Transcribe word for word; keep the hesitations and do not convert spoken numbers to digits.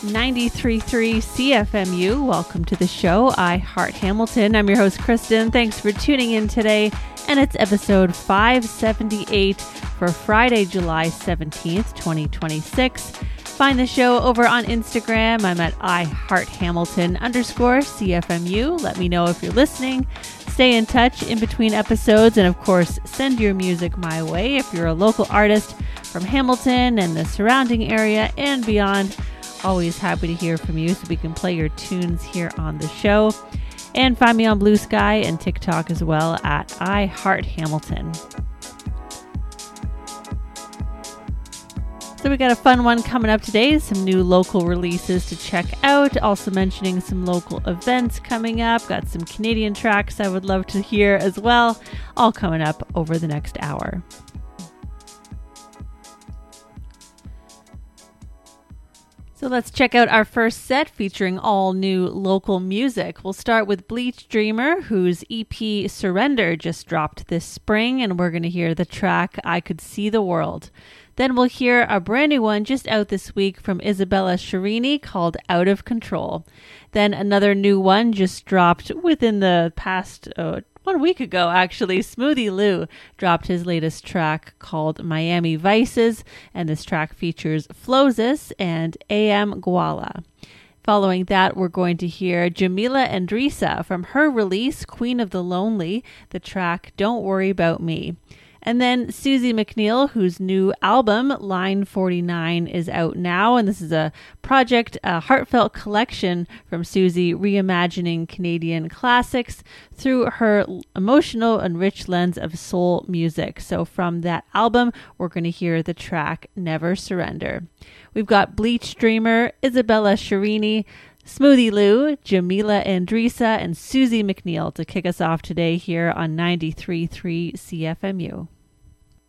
ninety-three point three C F M U. Welcome to the show. I Heart Hamilton. I'm your host, Kristen. Thanks for tuning in today. And it's episode five seventy-eight for Friday, July seventeenth, twenty twenty-six. Find the show over on Instagram. I'm at iHeartHamilton underscore CFMU. Let me know if you're listening. Stay in touch in between episodes. And of course, send your music my way if you're a local artist from Hamilton and the surrounding area and beyond. Always happy to hear from you so we can play your tunes here on the show. And find me on Blue Sky and TikTok as well at iHeartHamilton. So we got a fun one coming up today. Some new local releases to check out. Also mentioning some local events coming up. Got some Canadian tracks I would love to hear as well. All coming up over the next hour. So let's check out our first set featuring all new local music. We'll start with Bleach Dreamer, whose E P Surrender just dropped this spring, and we're going to hear the track I Could See the World. Then we'll hear a brand new one just out this week from Isabella Shirini called Out of Control. Then another new one just dropped within the past uh, one week ago, actually. Smoothie Lou dropped his latest track called Miami Vices, and this track features Flozis and A M Guala. Following that, we're going to hear Jamila Andrisa from her release, Queen of the Lonely, the track Don't Worry About Me. And then Susie McNeil, whose new album, Line forty-nine, is out now. And this is a project, a heartfelt collection from Susie, reimagining Canadian classics through her emotional and rich lens of soul music. So from that album, we're going to hear the track Never Surrender. We've got Bleach Dreamer, Isabella Shirini, Smoothie Lou, Jamila Andrisa, and Susie McNeil to kick us off today here on ninety-three point three C F M U.